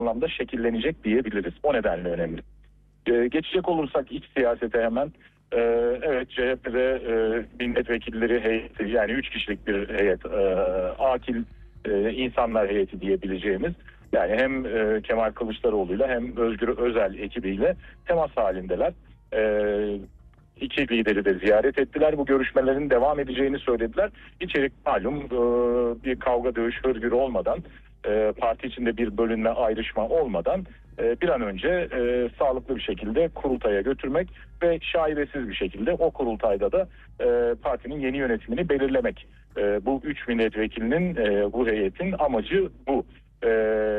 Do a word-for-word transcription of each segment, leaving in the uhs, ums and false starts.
anlamda şekillenecek diyebiliriz. O nedenle önemli. Ee, geçecek olursak iç siyasete hemen, e, evet C H P'de e, milletvekilleri heyeti, yani üç kişilik bir heyet, e, akil e, insanlar heyeti diyebileceğimiz, yani hem e, Kemal Kılıçdaroğlu'yla hem Özgür Özel ekibiyle temas halindeler. E, İki lideri de ziyaret ettiler. Bu görüşmelerin devam edeceğini söylediler. İçerik malum e, bir kavga, dövüş, hırgür olmadan, e, parti içinde bir bölünme, ayrışma olmadan e, bir an önce e, sağlıklı bir şekilde kurultaya götürmek ve şaibesiz bir şekilde o kurultayda da e, partinin yeni yönetimini belirlemek. E, bu üç milletvekilinin, e, bu heyetin amacı bu. E,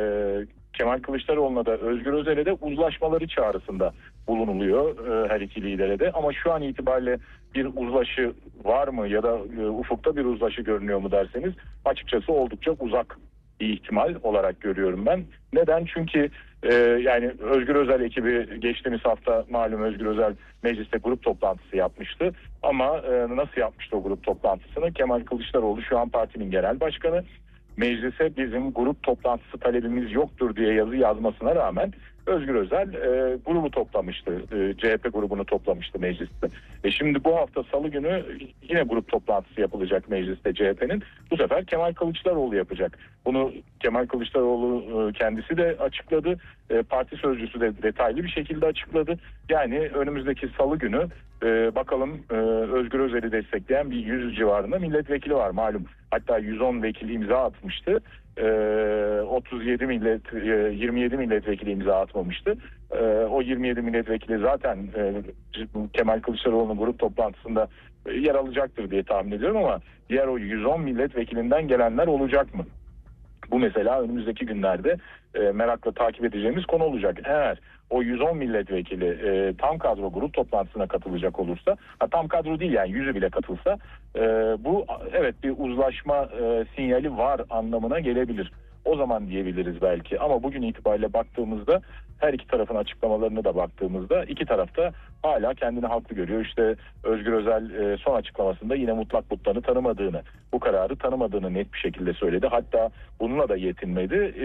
Kemal Kılıçdaroğlu'na da Özgür Özel'e de uzlaşmaları çağrısında bulunuluyor e, her iki lidere de. Ama şu an itibariyle bir uzlaşı var mı ya da e, ufukta bir uzlaşı görünüyor mu derseniz, açıkçası oldukça uzak bir ihtimal olarak görüyorum ben. Neden? Çünkü e, yani Özgür Özel ekibi geçtiğimiz hafta malum Özgür Özel mecliste grup toplantısı yapmıştı. Ama e, nasıl yapmıştı o grup toplantısını? Kemal Kılıçdaroğlu şu an partinin genel başkanı. Meclise bizim grup toplantısı talebimiz yoktur diye yazı yazmasına rağmen Özgür Özel e, grubu toplamıştı. E, C H P grubunu toplamıştı mecliste. E şimdi bu hafta Salı günü yine grup toplantısı yapılacak mecliste C H P'nin. Bu sefer Kemal Kılıçdaroğlu yapacak. Bunu Kemal Kılıçdaroğlu e, kendisi de açıkladı. E, parti sözcüsü de detaylı bir şekilde açıkladı. Yani önümüzdeki Salı günü e, bakalım e, Özgür Özel'i destekleyen bir yüz civarında milletvekili var malum. Hatta yüz on vekil imza atmıştı. Ee, otuz yedi millet, yirmi yedi milletvekili imza atmamıştı. Ee, o yirmi yedi milletvekili zaten e, Kemal Kılıçdaroğlu'nun grup toplantısında yer alacaktır diye tahmin ediyorum, ama diğer o yüz on milletvekilinden gelenler olacak mı? Bu mesela önümüzdeki günlerde e, merakla takip edeceğimiz konu olacak. Eğer o yüz on milletvekili e, tam kadro grup toplantısına katılacak olursa, ha, tam kadro değil yani yüzü bile katılsa, e, bu evet bir uzlaşma e, sinyali var anlamına gelebilir. O zaman diyebiliriz belki, ama bugün itibariyle baktığımızda, her iki tarafın açıklamalarını da baktığımızda, iki tarafta hala kendini haklı görüyor. İşte Özgür Özel e, son açıklamasında yine mutlak butlanı tanımadığını, bu kararı tanımadığını net bir şekilde söyledi. Hatta bununla da yetinmedi. E,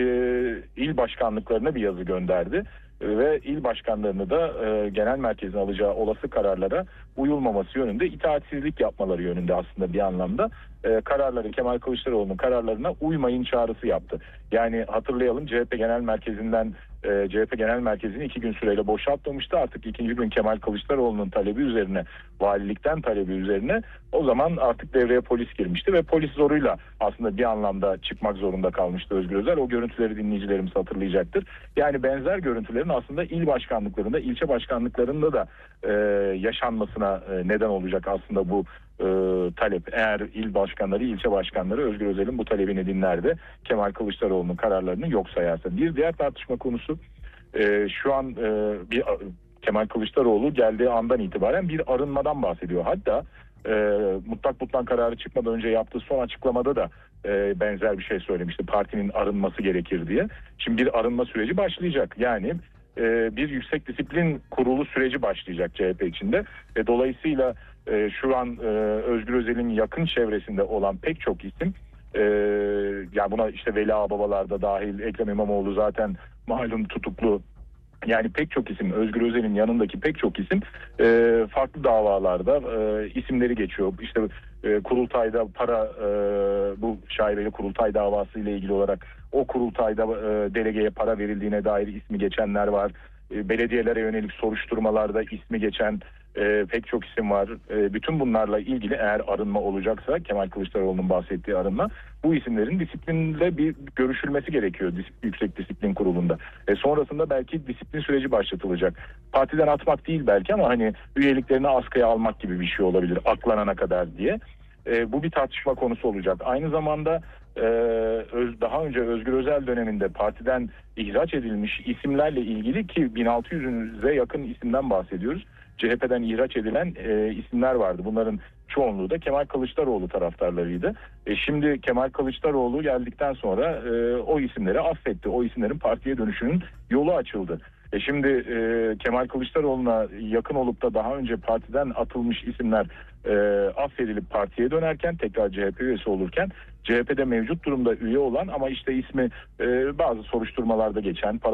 il başkanlıklarına bir yazı gönderdi ve il başkanlarını da e, genel merkezin alacağı olası kararlara uyulmaması yönünde, itaatsizlik yapmaları yönünde aslında bir anlamda e, kararları, Kemal Kılıçdaroğlu'nun kararlarına uymayın çağrısı yaptı. Yani hatırlayalım, C H P Genel Merkezi'nden e, C H P Genel Merkezi'ni iki gün süreyle boşaltmamıştı. Artık ikinci gün Kemal Kılıçdaroğlu'nun talebi üzerine, valilikten talebi üzerine, o zaman artık devreye polis girmişti ve polis zoruyla aslında bir anlamda çıkmak zorunda kalmıştı Özgür Özel. O görüntüleri dinleyicilerimiz hatırlayacaktır. Yani benzer görüntülerin aslında il başkanlıklarında, ilçe başkanlıklarında da e, yaşanmasına e, neden olacak aslında bu e, talep. Eğer il başkanları, ilçe başkanları Özgür Özel'in bu talebini dinler de Kemal Kılıçdaroğlu'nun kararlarını yok sayarsa. Bir diğer tartışma konusu, e, şu an e, bir Kemal Kılıçdaroğlu geldiği andan itibaren bir arınmadan bahsediyor. Hatta e, mutlak butlan kararı çıkmadan önce yaptığı son açıklamada da e, benzer bir şey söylemişti. Partinin arınması gerekir diye. Şimdi bir arınma süreci başlayacak. Yani e, bir yüksek disiplin kurulu süreci başlayacak C H P içinde. E, dolayısıyla e, şu an e, Özgür Özel'in yakın çevresinde olan pek çok isim, e, yani buna işte Veli Ağababalar da dahil, Ekrem İmamoğlu zaten malum tutuklu. Yani pek çok isim, Özgür Özel'in yanındaki pek çok isim e, farklı davalarda e, isimleri geçiyor. İşte e, kurultayda para, e, bu şaibeli kurultay davası ile ilgili olarak o kurultayda e, delegeye para verildiğine dair ismi geçenler var. E, belediyelere yönelik soruşturmalarda ismi geçen e, pek çok isim var. E, bütün bunlarla ilgili eğer arınma olacaksa, Kemal Kılıçdaroğlu'nun bahsettiği arınma, bu isimlerin disiplinle bir görüşülmesi gerekiyor Yüksek Disiplin Kurulu'nda. E, sonrasında belki disiplin süreci başlatılacak. Partiden atmak değil belki, ama hani üyeliklerini askıya almak gibi bir şey olabilir aklanana kadar diye. E, bu bir tartışma konusu olacak. Aynı zamanda e, öz, daha önce Özgür Özel döneminde partiden ihraç edilmiş isimlerle ilgili, ki bin altı yüze yakın isimden bahsediyoruz, C H P'den ihraç edilen e, isimler vardı. Bunların çoğunluğu da Kemal Kılıçdaroğlu taraftarlarıydı. E, şimdi Kemal Kılıçdaroğlu geldikten sonra e, o isimleri affetti. O isimlerin partiye dönüşünün yolu açıldı. E şimdi e, Kemal Kılıçdaroğlu'na yakın olup da daha önce partiden atılmış isimler e, affedilip partiye dönerken, tekrar C H P üyesi olurken, C H P'de mevcut durumda üye olan ama işte ismi e, bazı soruşturmalarda geçen, para